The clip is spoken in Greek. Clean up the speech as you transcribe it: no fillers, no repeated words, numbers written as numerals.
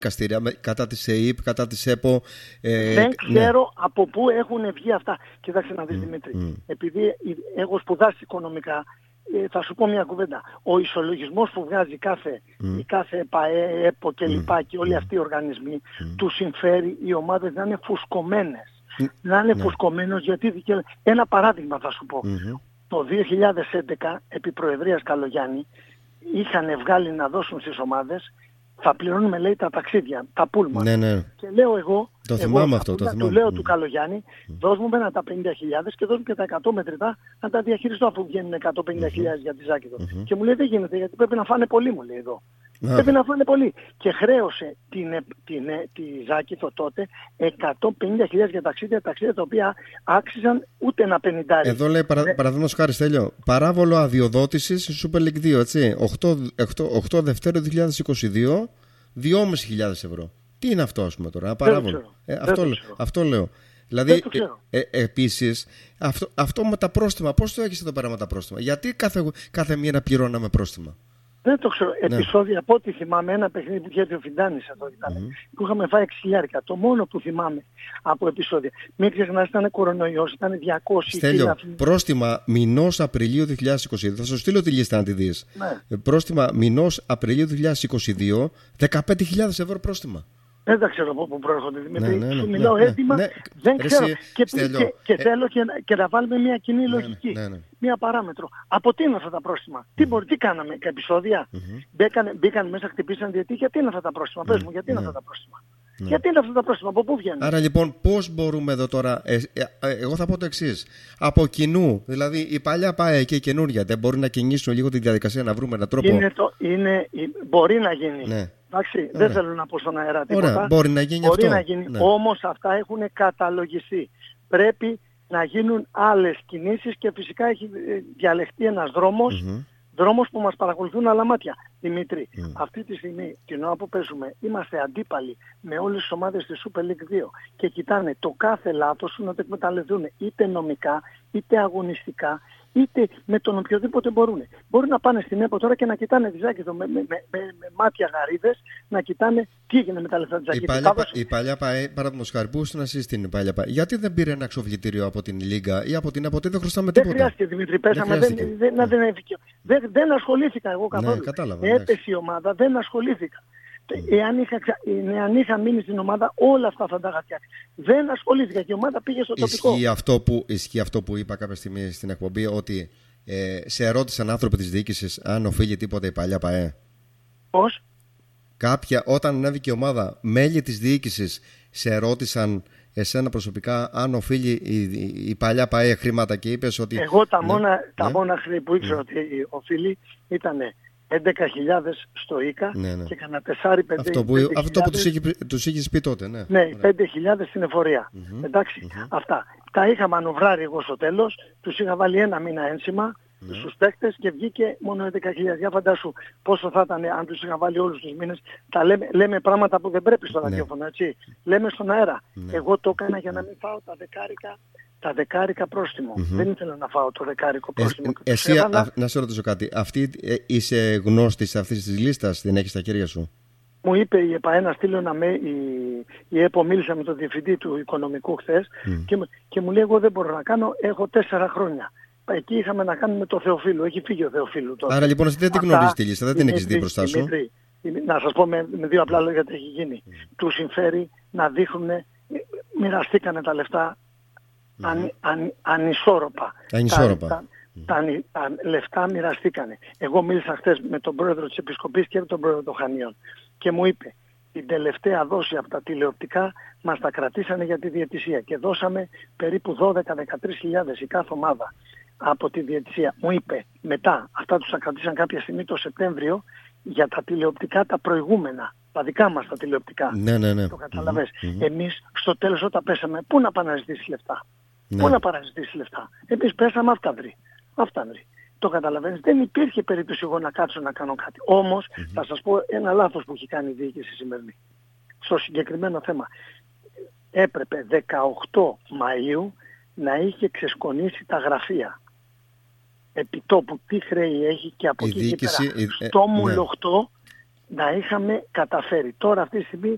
δικαστήρια κατά της ΕΕΠ, κατά της ΕΠΟ. Δεν ξέρω από πού έχουν βγει αυτά. Κοίταξε να δεις, Δημήτρη. Επειδή έχω σπουδάσει οικονομικά, θα σου πω μια κουβέντα. Ο ισολογισμός που βγάζει η κάθε ΠΑΕ, ΕΠΟ και λοιπά και όλοι αυτοί οι οργανισμοί, του συμφέρει οι ομάδες να είναι φουσκωμένες. Να είναι φουσκωμένος, γιατί ένα παράδειγμα θα σου πω. Το 2011, επί Προεδρίας Καλογιάννη, είχαν βγάλει να δώσουν στις ομάδες, θα πληρώνουμε, λέει, τα ταξίδια, τα πούλμα. Ναι. Και λέω εγώ, το θυμάμαι αυτό. του λέω του Καλογιάννη, δώσ' μου μένα τα 50.000 και δώσ' μου και τα 100 μετρητά να τα διαχειριστώ, αφού βγαίνουν 150.000 για τη Ζάκηθο. Και μου λέει, δεν γίνεται, γιατί πρέπει να φάνε πολύ, μου λέει εδώ. Πρέπει να φάνε πολύ. Και χρέωσε τη Ζάκηθο τότε 150.000 για ταξίδια τα οποία άξιζαν ούτε ένα 50. Εδώ λέει παραδείγματος χάρη, Στέλιο, παράβολο αδειοδότησης Super League 2, έτσι, 8 Δευτέρου 2022, 2.500 ευρώ. Τι είναι αυτό, ας πούμε, τώρα, παράβολο. Αυτό λέω. Δηλαδή, επίσης, αυτό με τα πρόστιμα, πώς το έχεις εδώ πέρα με τα πρόστιμα? Γιατί κάθε μήνα πληρώναμε πρόστιμα? Δεν το ξέρω. Επεισόδια, από ό,τι θυμάμαι, ένα παιχνίδι που είχε ο Φιντάνης εδώ ήταν, που είχαμε φάει 6.000. Το μόνο που θυμάμαι από επεισόδια. Μην ξεχνάς, ήταν κορονοϊός, ήταν 200. Στέλιο, πρόστιμα μηνός Απριλίου 2022. Θα σου στείλω τη λίστα να τη δεις. Πρόστιμα μηνός Απριλίου 2022, 15.000 ευρώ πρόστιμα. Δεν τα ξέρω από πού προέρχονται, Δημήτρη. Σου μιλάω έτοιμα, δεν ξέρω. Και θέλω και να βάλουμε μια κοινή λογική, μια παράμετρο. Από τι είναι αυτά τα πρόστιμα? Τι κάναμε, επεισόδια? Μπήκαν μέσα, χτυπήσαν διαιτή. Γιατί είναι αυτά τα πρόστιμα? Πες μου, γιατί είναι αυτά τα πρόστιμα? Γιατί είναι αυτά τα πρόστιμα, από πού βγαίνουν? Άρα λοιπόν, πώς μπορούμε εδώ τώρα, εγώ θα πω το εξής. Από κοινού, δηλαδή η παλιά ΠΑΕ και η καινούργια, δεν μπορεί να κινήσουν λίγο τη διαδικασία, να βρούμε έναν τρόπο? Μπορεί να γίνει. Εντάξει, δεν θέλω να πω στον αέρα τίποτα. Ωραία, μπορεί να γίνει αυτό. Να γίνει. Όμως αυτά έχουν καταλογιστεί. Πρέπει να γίνουν άλλες κινήσεις και φυσικά έχει διαλεχτεί ένας δρόμος που μας παρακολουθούν άλλα μάτια. Δημήτρη, αυτή τη στιγμή, την ώρα που παίζουμε, είμαστε αντίπαλοι με όλες τις ομάδες της Super League 2 και κοιτάνε το κάθε λάθος να το εκμεταλλευτούν είτε νομικά, είτε αγωνιστικά, είτε με τον οποιοδήποτε μπορούν. Μπορούν να πάνε στην ΕΠΟ τώρα και να κοιτάνε τη Ζάκηθο με μάτια γαρίδες, να κοιτάνε τι έγινε με τα λεφτά της Ζάκηθο. Η παλιά ΠΑΕ, παραδείγματος χάρη, πού ήσουν εσύ στην παλιά ΠΑΕ? Γιατί δεν πήρε ένα εξοφλητήριο από την Λίγκα ή από την ΕΠΟ? Δεν χρωστάμε τίποτα. Δεν χρειάστηκε, Δημήτρη, πέσαμε, δεν ασχολήθηκα εγώ καθόλου. Έπεσε η ομάδα, δεν ασχολήθηκα. Εάν είχα μείνει στην ομάδα, όλα αυτά θα τα είχα φτιάξει. Δεν ασχολήθηκα και η ομάδα πήγε στο τοπικό. Ισχύει αυτό που είπα κάποια στιγμή στην εκπομπή, ότι σε ερώτησαν άνθρωποι της διοίκησης αν οφείλει τίποτα η παλιά ΠΑΕ? Πώς? Όταν ανέβηκε η ομάδα, μέλη της διοίκησης σε ερώτησαν εσένα προσωπικά αν οφείλει η παλιά ΠΑΕ χρήματα και είπες ότι... Εγώ τα μόνα χρήματα που ήξερα ότι οφείλει ήταν 11.000 στο ΙΚΑ και κανένα 4-5. Αυτό που τους είχες πει τότε, ναι. Ναι, 5.000 στην εφορία. Εντάξει, αυτά. Τα είχα μανουβράρει εγώ στο τέλος, τους είχα βάλει ένα μήνα ένσημα στους παίκτες και βγήκε μόνο 11.000. Για φαντάσου πόσο θα ήταν αν τους είχα βάλει όλους τους μήνες. Λέμε πράγματα που δεν πρέπει στο ραδιόφωνο, έτσι. Λέμε στον αέρα. Εγώ το έκανα για να μην φάω τα δεκάρικα πρόστιμο. Δεν ήθελα να φάω το δεκάρικο πρόστιμο. Εσύ, να σε ρωτήσω κάτι. Είσαι γνώστης αυτής της λίστας, την έχεις στα χέρια σου? Μου είπε η ΕΠΑΕ να στείλω η ΕΠΟ, μίλησα με τον διευθυντή του οικονομικού χθες και μου λέει εγώ δεν μπορώ να κάνω, έχω 4 χρόνια. Εκεί είχαμε να κάνουμε το Θεοφίλου, έχει φύγει ο Θεοφίλου τώρα. Άρα λοιπόν εσύ δεν την γνωρίζεις τη λίστα, δεν την έχεις δει μπροστά σου. Δημήτρη, να σας πω με 2 απλά λόγια τι έχει γίνει. Τους συμφέρει να δείχνουν, μοιραστήκανε τα λεφτά ανισόρροπα. Τα λεφτά μοιραστήκανε. Εγώ μίλησα χθες με τον πρόεδρο της Επισκοπής και με τον πρόεδρο των Χανίων και μου είπε την τελευταία δόση από τα τηλεοπτικά μας τα κρατήσανε για τη διαιτησία και δώσαμε περίπου 12-13 χιλιάδες η κάθε ομάδα από τη διαιτησία. Μου είπε μετά, αυτά τους τα κρατήσαν κάποια στιγμή το Σεπτέμβριο για τα τηλεοπτικά τα προηγούμενα, τα δικά μας τα τηλεοπτικά. Ναι. Το καταλαβες. Εμείς στο τέλος όταν πέσαμε, πού να πάνε να ζητήσεις λεφτά? Πού να παραζητήσεις λεφτά? Εμείς πέσαμε αυτά βρει. Το καταλαβαίνεις. Δεν υπήρχε περίπτωση εγώ να κάτσω να κάνω κάτι. Όμως θα σας πω ένα λάθος που έχει κάνει η διοίκηση σημερινή. Στο συγκεκριμένο θέμα. Έπρεπε 18 Μαΐου να είχε ξεσκονίσει τα γραφεία. Επιτόπου τι χρέη έχει και από εκεί και πέρα. Στο μουλοχτό να είχαμε καταφέρει. Τώρα αυτή τη στιγμή